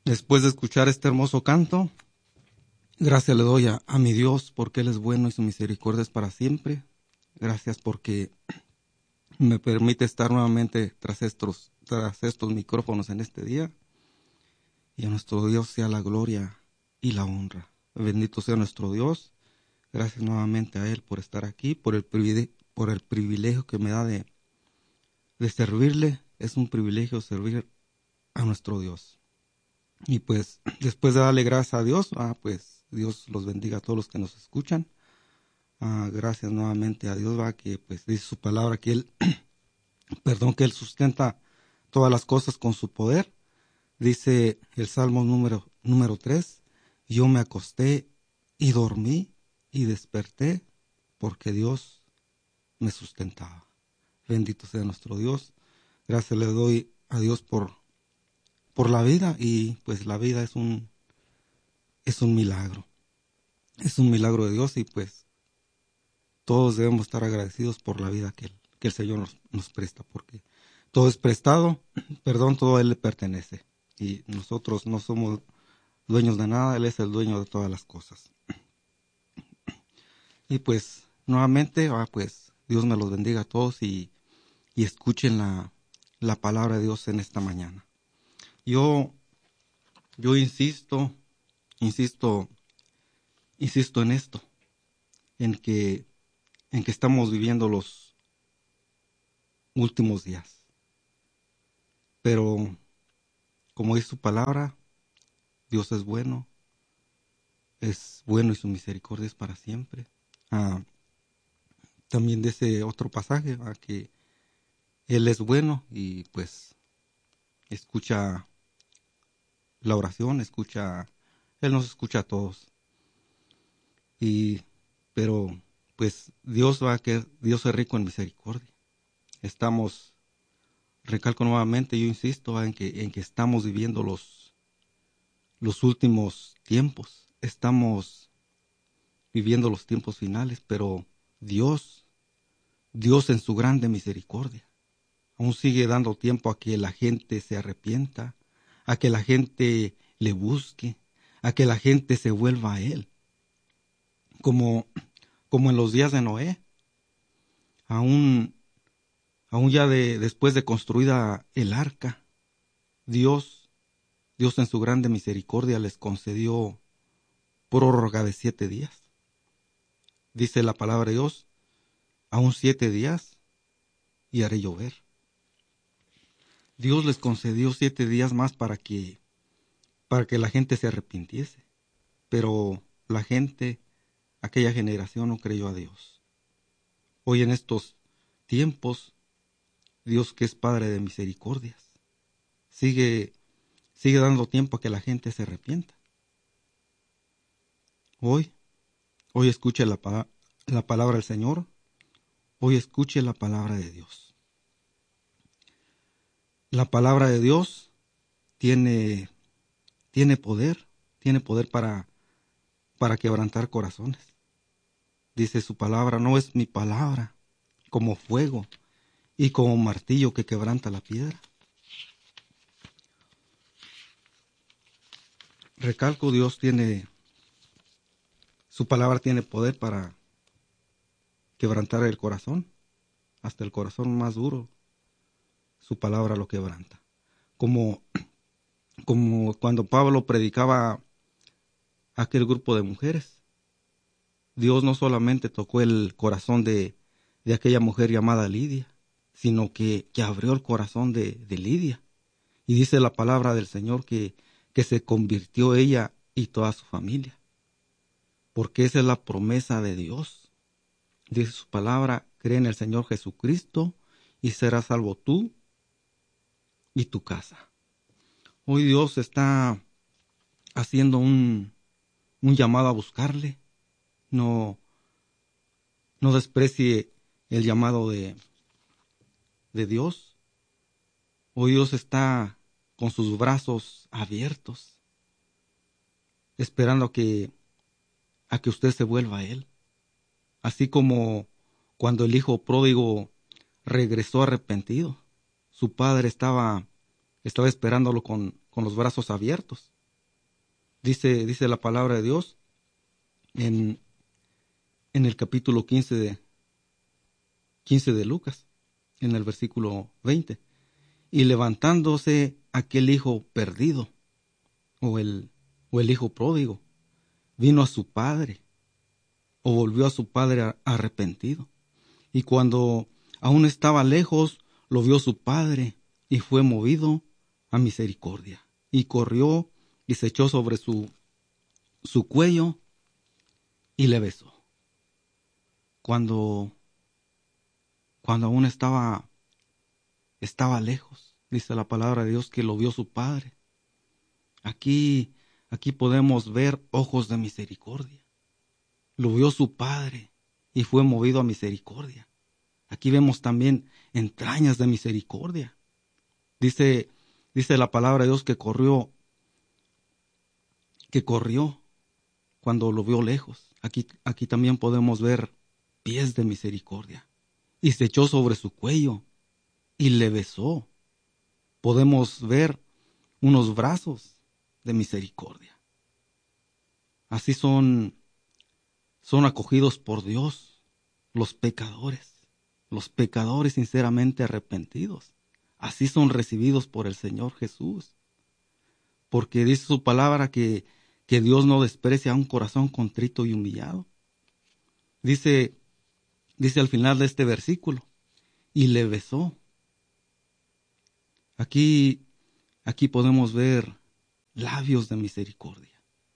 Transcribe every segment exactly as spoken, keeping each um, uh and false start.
Después de escuchar este hermoso canto, gracias le doy a, a mi Dios porque Él es bueno y su misericordia es para siempre. Gracias porque me permite estar nuevamente tras estos, tras estos micrófonos en este día. Y a nuestro Dios sea la gloria y la honra. Bendito sea nuestro Dios. Gracias nuevamente a Él por estar aquí, por el privilegio, por el privilegio que me da de, de servirle. Es un privilegio servir a nuestro Dios. Y pues después de darle gracias a Dios, ah, pues Dios los bendiga a todos los que nos escuchan. Ah, gracias nuevamente a Dios, va, que pues dice su palabra que Él, perdón, que Él sustenta todas las cosas con su poder. Dice el Salmo número, número tres, yo me acosté y dormí y desperté porque Dios me sustentaba. Bendito sea nuestro Dios. Gracias le doy a Dios por, por la vida y pues la vida es un, es un milagro. Es un milagro de Dios y pues todos debemos estar agradecidos por la vida que el, que el Señor nos, nos presta, porque todo es prestado, perdón, todo a Él le pertenece. Y nosotros no somos dueños de nada, Él es el dueño de todas las cosas. Y pues, nuevamente, ah, pues, Dios me los bendiga a todos y, y escuchen la, la palabra de Dios en esta mañana. Yo, yo insisto, insisto, insisto en esto, en que, en que estamos viviendo los últimos días. Pero, como dice su palabra, Dios es bueno, es bueno y su misericordia es para siempre. Ah, también de ese otro pasaje, ah, que Él es bueno y pues escucha la oración, escucha, Él nos escucha a todos. Y, pero pues Dios va a que Dios es rico en misericordia. Estamos, recalco nuevamente, yo insisto va, en que en que estamos viviendo los los últimos tiempos. Estamos viviendo los tiempos finales, pero Dios, Dios en su grande misericordia, aún sigue dando tiempo a que la gente se arrepienta, a que la gente le busque, a que la gente se vuelva a Él. Como, como en los días de Noé, aún, aún ya de, después de construida el arca, Dios, Dios en su grande misericordia les concedió prórroga de siete días. Dice la palabra de Dios, aún siete días y haré llover. Dios les concedió siete días más para que, para que la gente se arrepintiese. Pero la gente, aquella generación no creyó a Dios. Hoy en estos tiempos, Dios que es Padre de misericordias, sigue, sigue dando tiempo a que la gente se arrepienta. Hoy, hoy escuche la, la palabra del Señor, hoy escuche la palabra de Dios. La palabra de Dios tiene, tiene poder, tiene poder para, para quebrantar corazones. Dice su palabra, no es mi palabra como fuego y como martillo que quebranta la piedra. Recalco, Dios tiene, su palabra tiene poder para quebrantar el corazón, hasta el corazón más duro, su palabra lo quebranta. Como, como cuando Pablo predicaba a aquel grupo de mujeres, Dios no solamente tocó el corazón de, de aquella mujer llamada Lidia, sino que, que abrió el corazón de, de Lidia. Y dice la palabra del Señor que, que se convirtió ella y toda su familia. Porque esa es la promesa de Dios. Dice su palabra, cree en el Señor Jesucristo y serás salvo tú y tu casa. Hoy Dios está haciendo un, un llamado a buscarle. No, no desprecie el llamado de, de Dios. Hoy Dios está con sus brazos abiertos, esperando a que, a que usted se vuelva a Él. Así como cuando el hijo pródigo regresó arrepentido, su padre estaba, estaba esperándolo con, con los brazos abiertos. Dice, dice la palabra de Dios en, en el capítulo quince de, quince de Lucas, en el versículo veinte. Y levantándose aquel hijo perdido, o el, o el hijo pródigo, vino a su padre, o volvió a su padre arrepentido. Y cuando aún estaba lejos, lo vio su padre, y fue movido a misericordia. Y corrió y se echó sobre su, su cuello y le besó. Cuando, cuando aún estaba, estaba lejos, dice la palabra de Dios que lo vio su padre. Aquí, aquí podemos ver ojos de misericordia. Lo vio su padre y fue movido a misericordia. Aquí vemos también entrañas de misericordia. Dice, dice la palabra de Dios que corrió, que corrió cuando lo vio lejos. Aquí, aquí también podemos ver pies de misericordia. Y se echó sobre su cuello y le besó. Podemos ver unos brazos de misericordia. Así son, son acogidos por Dios los pecadores, los pecadores sinceramente arrepentidos. Así son recibidos por el Señor Jesús. Porque dice su palabra que, que Dios no desprecia a un corazón contrito y humillado. Dice, dice al final de este versículo, y le besó. Aquí, aquí podemos ver labios de misericordia.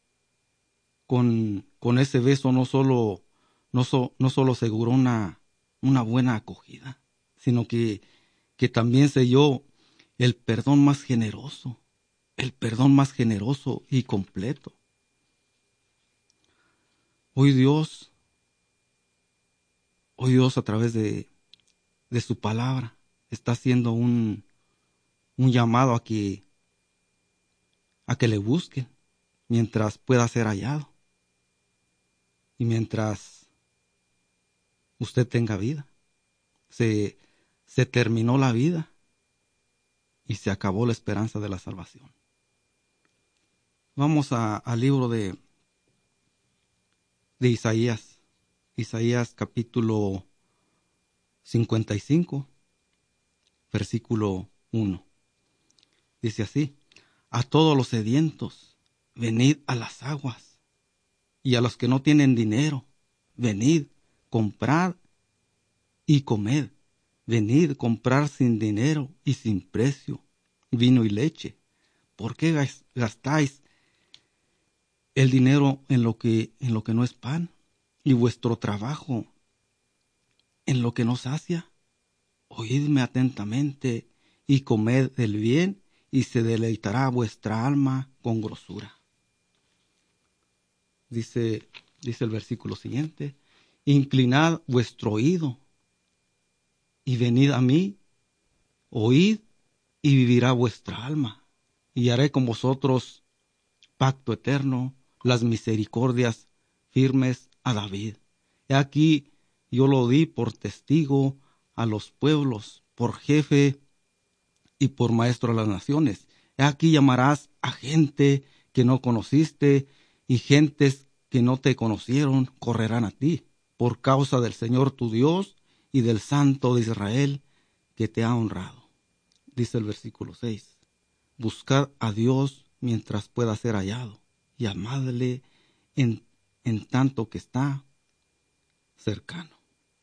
Con, con ese beso no solo, no, so, no solo aseguró una, una buena acogida, sino que, que también selló el perdón más generoso, el perdón más generoso y completo. Hoy Dios, hoy Dios a través de, de su palabra está haciendo un, un llamado a que, a que le busquen mientras pueda ser hallado y mientras usted tenga vida. Se, se terminó la vida y se acabó la esperanza de la salvación. Vamos a, al libro de, de Isaías, Isaías capítulo cincuenta y cinco, versículo uno. Dice así: a todos los sedientos, venid a las aguas, y a los que no tienen dinero, venid, comprad y comed. Venid, comprar sin dinero y sin precio vino y leche. ¿Por qué gastáis el dinero en lo que, en lo que no es pan, y vuestro trabajo en lo que no sacia? Oídme atentamente y comed el bien, y se deleitará vuestra alma con grosura. Dice, dice el versículo siguiente: inclinad vuestro oído y venid a mí, oíd y vivirá vuestra alma, y haré con vosotros pacto eterno, las misericordias firmes a David. He aquí yo lo di por testigo a los pueblos, por jefe y por maestro a las naciones. He aquí llamarás a gente que no conociste, y gentes que no te conocieron correrán a ti, por causa del Señor tu Dios y del Santo de Israel que te ha honrado. Dice el versículo seis: buscad a Dios mientras pueda ser hallado, y amadle en, en tanto que está cercano.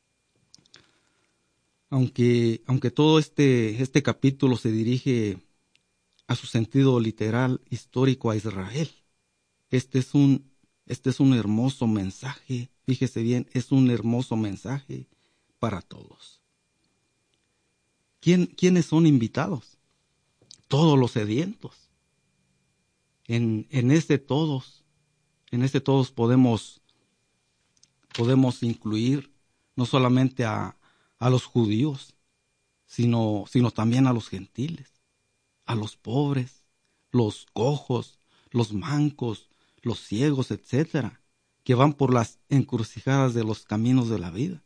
Aunque, aunque todo este, este capítulo se dirige a su sentido literal histórico a Israel, este es un, este es un hermoso mensaje, fíjese bien, es un hermoso mensaje para todos. ¿Quién, ¿Quiénes son invitados? Todos los sedientos. En, en este todos, en este todos podemos, podemos incluir no solamente a, a los judíos, sino, sino también a los gentiles, a los pobres, los cojos, los mancos, los ciegos, etcétera, que van por las encrucijadas de los caminos de la vida.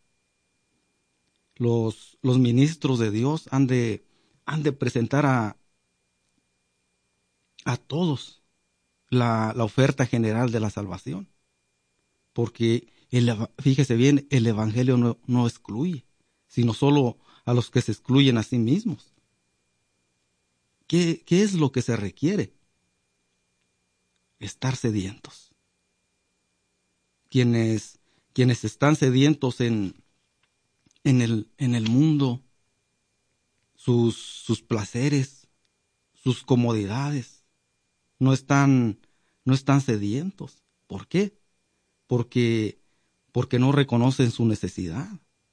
Los, los ministros de Dios han de, han de presentar a, a todos, la, la oferta general de la salvación. Porque, el, fíjese bien, el evangelio no, no excluye, sino solo a los que se excluyen a sí mismos. ¿Qué, qué es lo que se requiere? Estar sedientos. Quienes, quienes están sedientos en, en, el, en el mundo, sus, sus placeres, sus comodidades, no están, no están sedientos. ¿Por qué? Porque, porque no reconocen su necesidad.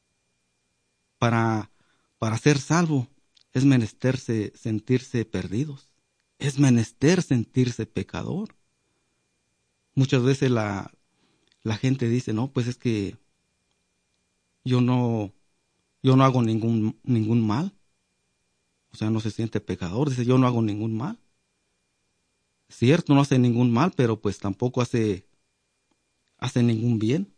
Para, para ser salvo es menester sentirse perdidos. Es menester sentirse pecador. Muchas veces la, la gente dice, no, pues es que yo no, yo no hago ningún, ningún mal. O sea, no se siente pecador. Dice, yo no hago ningún mal. Cierto, no hace ningún mal, pero pues tampoco hace, hace ningún bien.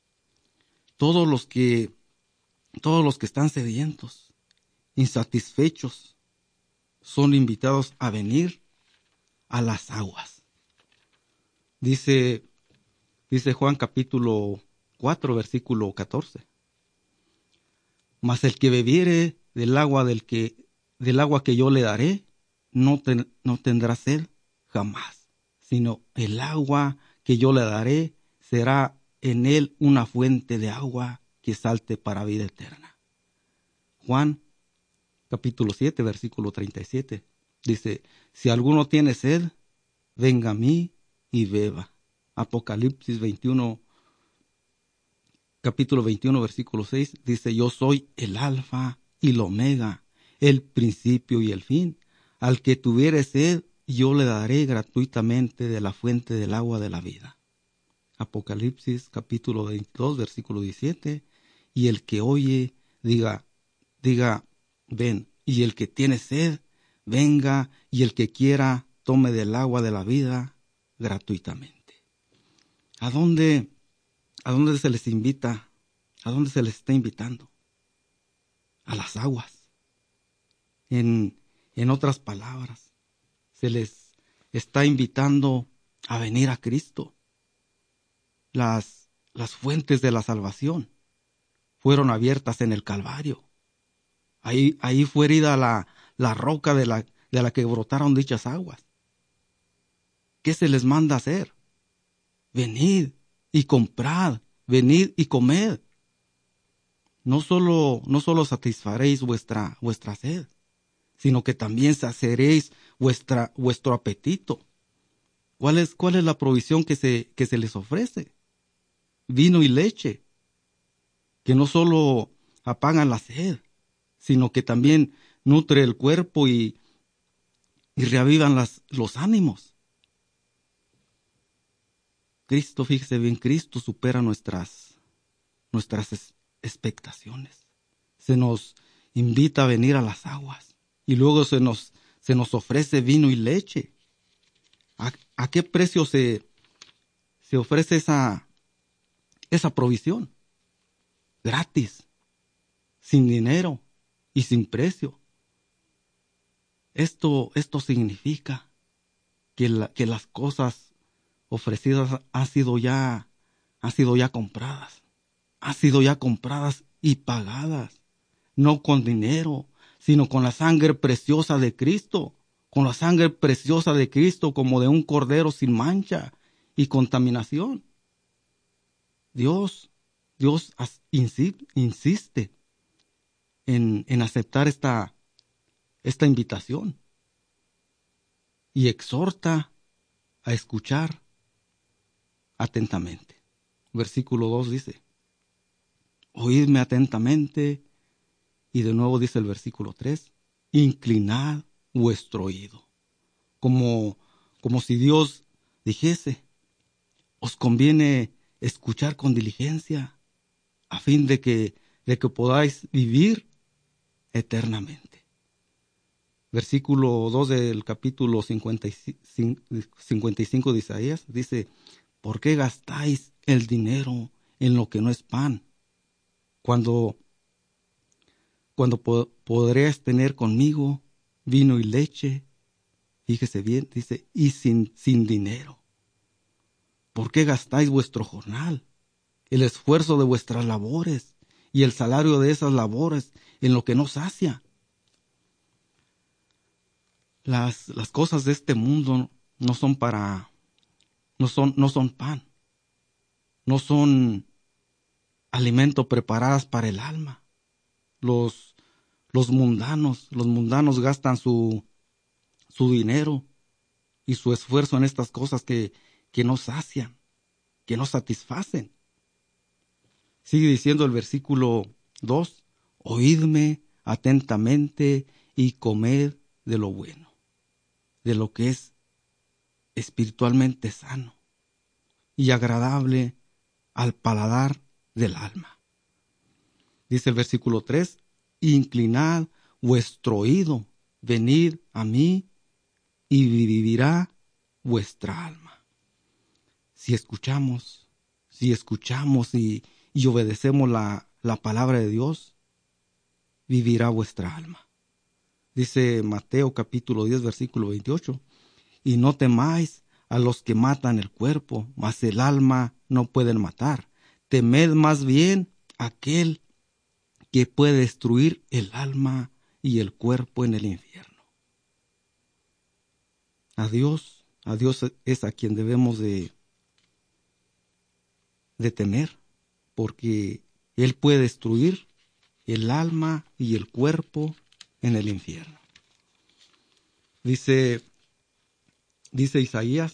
Todos los que, todos los que están sedientos, insatisfechos, son invitados a venir a las aguas. Dice, dice Juan capítulo cuatro, versículo catorce. Mas el que bebiere del agua del que, del agua que yo le daré, no, ten, no tendrá sed jamás, sino el agua que yo le daré será en él una fuente de agua que salte para vida eterna. Juan capítulo siete, versículo treinta y siete. Dice, si alguno tiene sed, venga a mí y beba. Apocalipsis veintiuno, capítulo veintiuno, versículo seis, dice, yo soy el alfa y el omega, el principio y el fin. Al que tuviere sed, yo le daré gratuitamente de la fuente del agua de la vida. Apocalipsis capítulo veintidós, versículo diecisiete, y el que oye, diga, diga, ven, y el que tiene sed, venga, y el que quiera, tome del agua de la vida gratuitamente. ¿A dónde, a dónde se les invita? ¿A dónde se les está invitando? A las aguas. En, en otras palabras, se les está invitando a venir a Cristo. Las, las fuentes de la salvación fueron abiertas en el Calvario. Ahí, ahí fue herida la, la roca de la, de la que brotaron dichas aguas. ¿Qué se les manda hacer? Venid y comprad, venid y comed. No solo, no solo satisfaréis vuestra, vuestra sed, sino que también saciaréis vuestra, vuestro apetito. ¿Cuál es, cuál es la provisión que se, que se les ofrece? Vino y leche, que no solo apagan la sed, sino que también nutre el cuerpo y, y reavivan las, los ánimos. Cristo, fíjese bien, Cristo supera nuestras, nuestras expectaciones. Se nos invita a venir a las aguas y luego se nos, se nos ofrece vino y leche. ¿A, a qué precio se, se ofrece esa, esa provisión? Gratis, sin dinero y sin precio. Esto, esto significa que, la, que las cosas ofrecidas han sido ya, han sido ya compradas, han sido ya compradas y pagadas, no con dinero, sino con la sangre preciosa de Cristo, con la sangre preciosa de Cristo como de un cordero sin mancha y contaminación. Dios, Dios insiste en, en aceptar esta, esta invitación y exhorta a escuchar atentamente. Versículo dos dice, oídme atentamente, y de nuevo dice el versículo tres, inclinad vuestro oído. Como, como si Dios dijese, os conviene escuchar con diligencia a fin de que, de que podáis vivir eternamente. Versículo dos del capítulo cincuenta y cinco de Isaías dice, ¿por qué gastáis el dinero en lo que no es pan? Cuando, cuando po- podréis tener conmigo vino y leche Fíjese bien, dice, y sin, sin dinero. ¿Por qué gastáis vuestro jornal, el esfuerzo de vuestras labores y el salario de esas labores en lo que no sacia? Las, las cosas de este mundo no son para, no son, no son pan, no son alimento preparadas para el alma. Los, los mundanos, los mundanos gastan su, su dinero y su esfuerzo en estas cosas que, que no sacian, que no satisfacen. Sigue diciendo el versículo dos, oídme atentamente y comed de lo bueno, de lo que es espiritualmente sano y agradable al paladar del alma. Dice el versículo tres, inclinad vuestro oído, venid a mí y vivirá vuestra alma. Si escuchamos, si escuchamos y, y obedecemos la, la palabra de Dios, vivirá vuestra alma. Dice Mateo capítulo diez, versículo veintiocho, y no temáis a los que matan el cuerpo, mas el alma no pueden matar. Temed más bien a aquel que puede destruir el alma y el cuerpo en el infierno. A Dios, a Dios es a quien debemos de, de temer, porque Él puede destruir el alma y el cuerpo en el infierno. Dice, dice Isaías